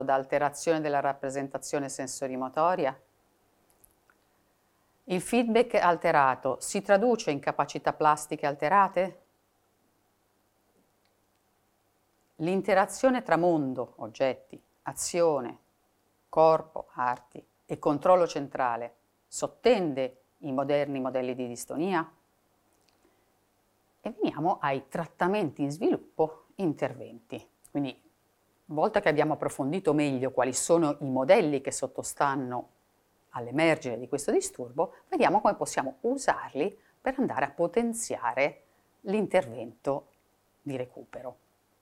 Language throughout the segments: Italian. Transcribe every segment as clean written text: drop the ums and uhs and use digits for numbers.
da alterazione della rappresentazione sensorimotoria? Il feedback alterato si traduce in capacità plastiche alterate? L'interazione tra mondo, oggetti, azione, corpo, arti e controllo centrale sottende i moderni modelli di distonia? E veniamo ai trattamenti in sviluppo interventi. Quindi, volta che abbiamo approfondito meglio quali sono i modelli che sottostanno all'emergere di questo disturbo, vediamo come possiamo usarli per andare a potenziare l'intervento di recupero.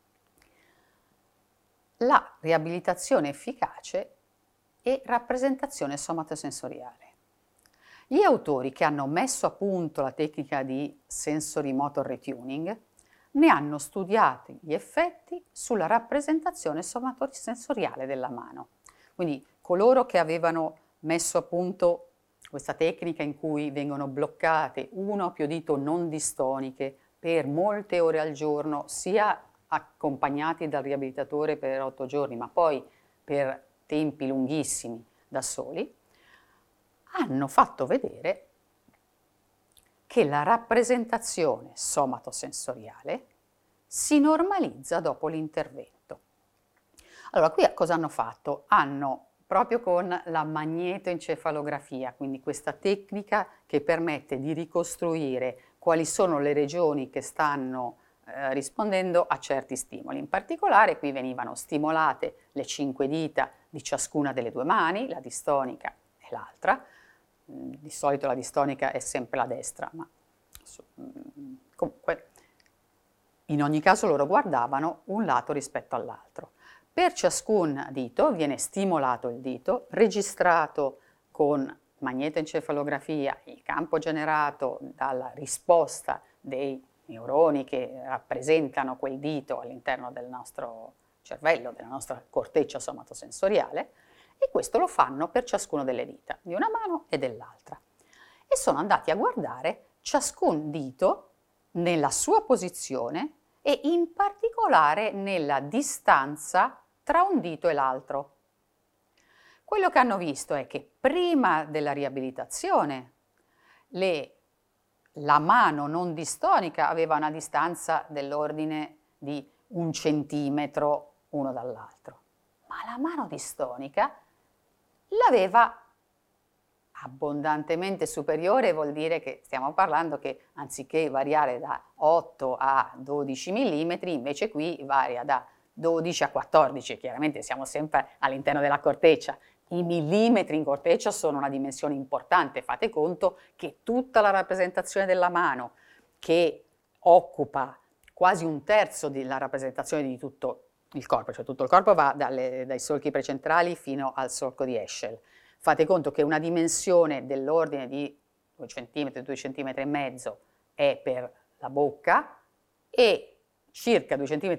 La riabilitazione efficace e rappresentazione somatosensoriale. Gli autori che hanno messo a punto la tecnica di sensory motor retuning ne hanno studiati gli effetti sulla rappresentazione somatosensoriale della mano. Quindi coloro che avevano messo a punto questa tecnica in cui vengono bloccate una o più dita non distoniche per molte ore al giorno, sia accompagnati dal riabilitatore per 8 giorni, ma poi per tempi lunghissimi da soli, hanno fatto vedere che la rappresentazione somatosensoriale si normalizza dopo l'intervento. Allora, qui cosa hanno fatto? Hanno, proprio con la magnetoencefalografia, quindi questa tecnica che permette di ricostruire quali sono le regioni che stanno rispondendo a certi stimoli. In particolare qui venivano stimolate le 5 dita di ciascuna delle due mani, la distonica e l'altra. Di solito la distonica è sempre la destra, ma comunque in ogni caso loro guardavano un lato rispetto all'altro. Per ciascun dito viene stimolato il dito, registrato con magnetoencefalografia il campo generato dalla risposta dei neuroni che rappresentano quel dito all'interno del nostro cervello, della nostra corteccia somatosensoriale, e questo lo fanno per ciascuno delle dita, di una mano e dell'altra. E sono andati a guardare ciascun dito nella sua posizione e in particolare nella distanza tra un dito e l'altro. Quello che hanno visto è che prima della riabilitazione la mano non distonica aveva una distanza dell'ordine di 1 centimetro uno dall'altro, ma la mano distonica l'aveva abbondantemente superiore, vuol dire che stiamo parlando che anziché variare da 8 a 12 mm, invece qui varia da 12 a 14, chiaramente siamo sempre all'interno della corteccia. I millimetri in corteccia sono una dimensione importante, fate conto che tutta la rappresentazione della mano, che occupa quasi 1/3 della rappresentazione di tutto il corpo, cioè tutto il corpo va dai solchi precentrali fino al solco di Eschel. Fate conto che una dimensione dell'ordine di 2 cm, 2 cm e mezzo è per la bocca e circa 2 cm,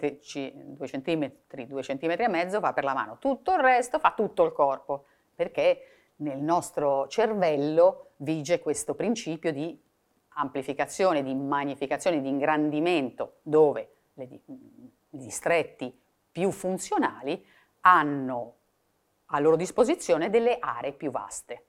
2 cm e mezzo va per la mano. Tutto il resto fa tutto il corpo, perché nel nostro cervello vige questo principio di amplificazione, di magnificazione, di ingrandimento, dove i distretti più funzionali hanno a loro disposizione delle aree più vaste.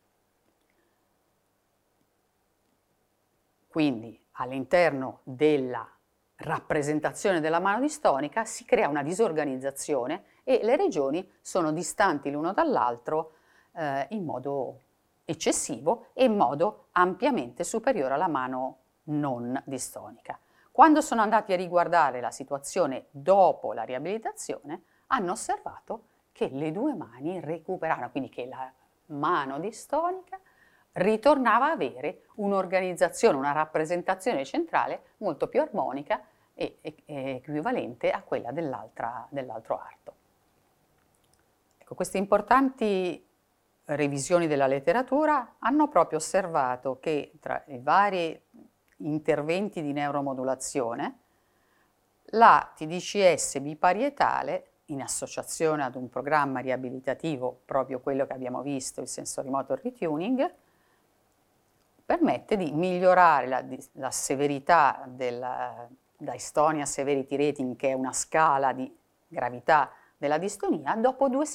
Quindi all'interno della rappresentazione della mano distonica si crea una disorganizzazione e le regioni sono distanti l'uno dall'altro in modo eccessivo e in modo ampiamente superiore alla mano non distonica. Quando sono andati a riguardare la situazione dopo la riabilitazione, hanno osservato che le due mani recuperavano, quindi che la mano distonica ritornava a avere un'organizzazione, una rappresentazione centrale molto più armonica e equivalente a quella dell'altro arto. Ecco, queste importanti revisioni della letteratura hanno proprio osservato che tra i vari interventi di neuromodulazione la TDCS biparietale, in associazione ad un programma riabilitativo, proprio quello che abbiamo visto, il sensory motor retuning, permette di migliorare la severità della Dystonia Severity Rating, che è una scala di gravità della distonia dopo 2